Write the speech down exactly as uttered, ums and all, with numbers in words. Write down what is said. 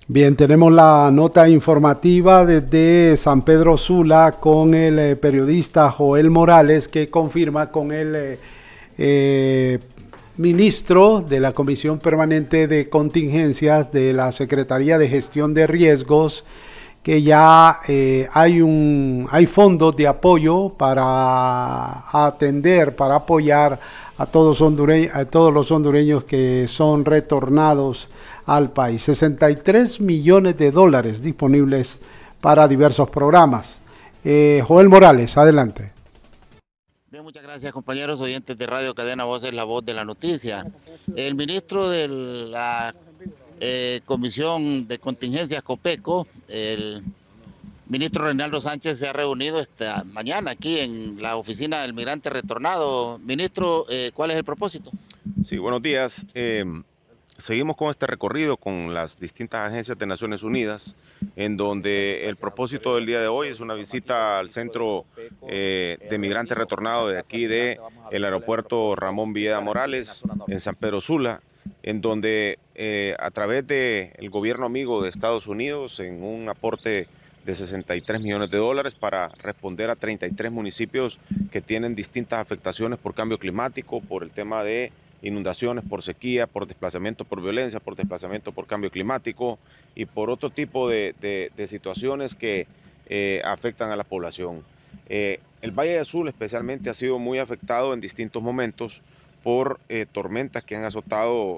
Bien, tenemos la nota informativa desde San Pedro Sula con el eh, periodista Joel Morales, que confirma con el eh, eh, ministro de la Comisión Permanente de Contingencias de la Secretaría de Gestión de Riesgos que ya eh, hay, un, hay fondos de apoyo para atender, para apoyar a todos, hondureños, a todos los hondureños que son retornados al país. sesenta y tres millones de dólares disponibles para diversos programas. Eh, Joel Morales, adelante. Bien, muchas gracias, compañeros oyentes de Radio Cadena Voces, la voz de la noticia. El ministro de la eh, Comisión de Contingencias COPECO, el ministro Reinaldo Sánchez, se ha reunido esta mañana aquí en la oficina del migrante retornado. Ministro, eh, ¿cuál es el propósito? Sí, buenos días. Eh, seguimos con este recorrido con las distintas agencias de Naciones Unidas, en donde el propósito del día de hoy es una visita al centro eh, de migrantes retornados de aquí de el aeropuerto Ramón Villeda Morales en San Pedro Sula, en donde eh, a través del gobierno amigo de Estados Unidos, en un aporte de sesenta y tres millones de dólares para responder a treinta y tres municipios que tienen distintas afectaciones por cambio climático, por el tema de inundaciones, por sequía, por desplazamiento por violencia, por desplazamiento por cambio climático y por otro tipo de, de, de situaciones que eh, afectan a la población. Eh, el Valle Azul especialmente ha sido muy afectado en distintos momentos por eh, tormentas que han azotado